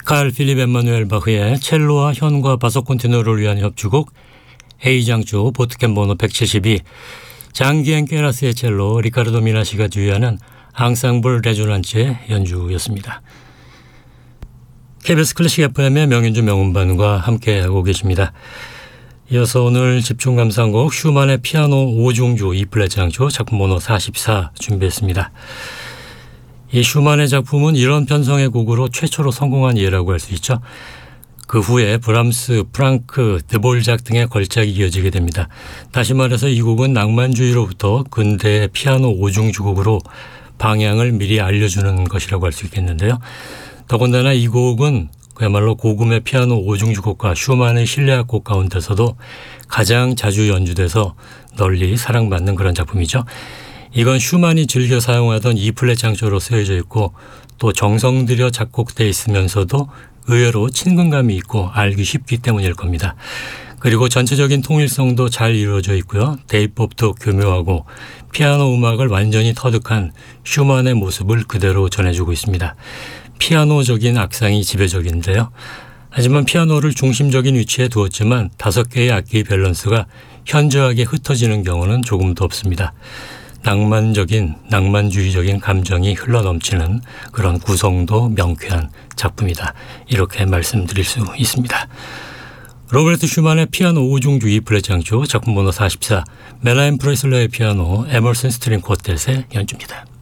칼 필립 엠마누엘 바흐의 첼로와 현과 바소 콘티너를 위한 협주곡 A장조 보트캠 번호 172, 장기엔 깨라스의 첼로, 리카르도 미나시가 주의하는 앙상블 레조난츠의 연주였습니다. KBS 클래식 FM의 명연주 명음반과 함께하고 계십니다. 이어서 오늘 집중 감상곡 슈만의 피아노 5중주 E플랫 장조 작품 번호 44 준비했습니다. 이 슈만의 작품은 이런 편성의 곡으로 최초로 성공한 예라고 할 수 있죠. 그 후에 브람스, 프랑크, 드볼작 등의 걸작이 이어지게 됩니다. 다시 말해서 이 곡은 낭만주의로부터 근대의 피아노 5중주곡으로 방향을 미리 알려주는 것이라고 할 수 있겠는데요. 더군다나 이 곡은 그야말로 고금의 피아노 5중주곡과 슈만의 실내악곡 가운데서도 가장 자주 연주돼서 널리 사랑받는 그런 작품이죠. 이건 슈만이 즐겨 사용하던 E플랫 장조로 쓰여져 있고 또 정성 들여 작곡돼 있으면서도 의외로 친근감이 있고 알기 쉽기 때문일 겁니다. 그리고 전체적인 통일성도 잘 이루어져 있고요. 대입법도 교묘하고 피아노 음악을 완전히 터득한 슈만의 모습을 그대로 전해주고 있습니다. 피아노적인 악상이 지배적인데요. 하지만 피아노를 중심적인 위치에 두었지만 5개의 악기의 밸런스가 현저하게 흩어지는 경우는 조금도 없습니다. 낭만주의적인 감정이 흘러넘치는 그런 구성도 명쾌한 작품이다. 이렇게 말씀드릴 수 있습니다. 로베르트 슈만의 피아노 5중주 E플랫 장조 작품 번호 44, 멜라인 프레슬러의 피아노, 에머슨 스트링 쿼텟의 연주입니다.